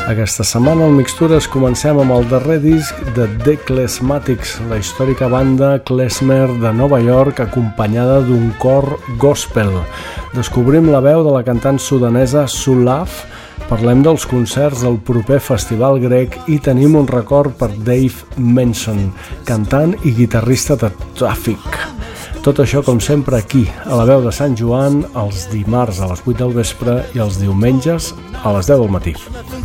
Aquesta setmana al Mixtures comencem amb el darrer disc de The Klezmatics, la històrica banda klezmer de Nova York acompanyada d'un cor gospel. Descobrim la veu de la cantant sudanesa Sulaf, parlem dels concerts del proper festival grec i tenim un record per Dave Manson, cantant i guitarrista de Traffic. Tot això, com sempre, aquí, a la veu de Sant Joan, els dimarts a les 8 del vespre i els diumenges a les 10 del matí.